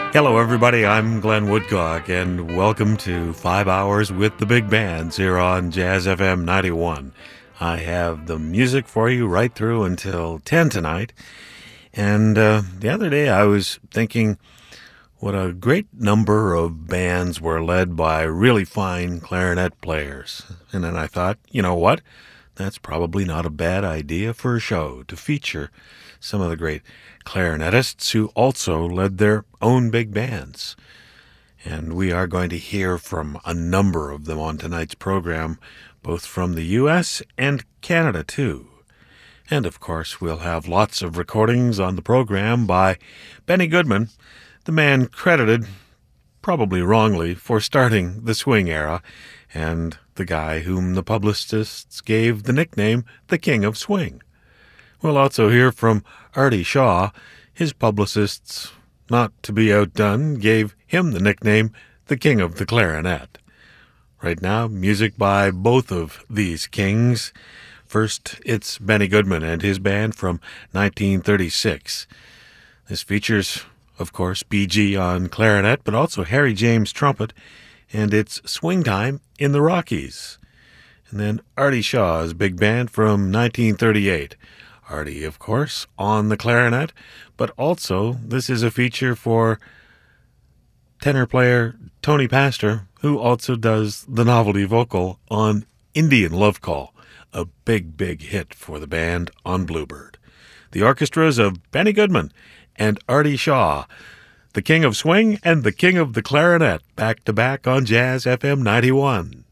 Hello, everybody. I'm Glenn Woodcock, and welcome to 5 Hours with the Big Bands here on Jazz FM 91. I have the music for you right through until 10 tonight. And the other day I was thinking what a great number of bands were led by really fine clarinet players. And then I thought, you know what? That's probably not a bad idea for a show to feature some of the great clarinetists who also led their own big bands. And we are going to hear from a number of them on tonight's program, both from the U.S. and Canada, too. And, of course, we'll have lots of recordings on the program by Benny Goodman, the man credited, probably wrongly, for starting the swing era, and the guy whom the publicists gave the nickname the King of Swing. We'll also hear from Artie Shaw. His publicists, not to be outdone, gave him the nickname the King of the Clarinet. Right now, music by both of these kings. First, it's Benny Goodman and his band from 1936. This features, of course, BG on clarinet, but also Harry James trumpet, and it's Swing Time in the Rockies. And then Artie Shaw's big band from 1938. Artie, of course, on the clarinet, but also this is a feature for tenor player Tony Pastor, who also does the novelty vocal on Indian Love Call, a big, big hit for the band on Bluebird. The orchestras of Benny Goodman and Artie Shaw, the King of Swing and the King of the Clarinet, back to back on Jazz FM 91.